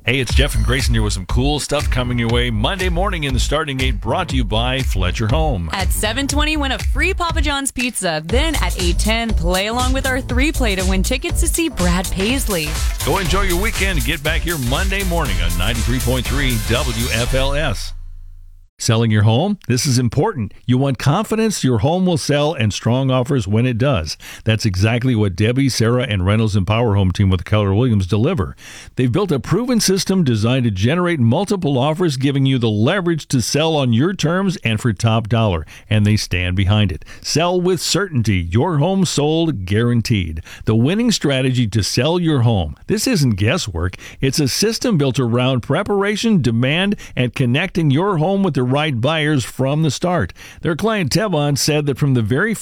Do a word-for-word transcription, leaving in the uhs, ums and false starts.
Hey, it's Jeff and Grayson here with some cool stuff coming your way Monday morning in the Starting Eight, brought to you by Fletcher Home. At seven twenty, win a free Papa John's pizza. Then at eight ten, play along with our three-play to win tickets to see Brad Paisley. Go enjoy your weekend and get back here Monday morning on ninety-three point three W F L S. Selling your home? This is important. You want confidence your home will sell and strong offers when it does. That's exactly what Debbie, Sarah, and Reynolds and Power Home team with Keller Williams deliver. They've built a proven system designed to generate multiple offers, giving you the leverage to sell on your terms and for top dollar, and they stand behind it. Sell with certainty. Your home sold guaranteed. The winning strategy to sell your home. This isn't guesswork. It's a system built around preparation, demand, and connecting your home with the right buyers from the start. Their client Tevon said that from the very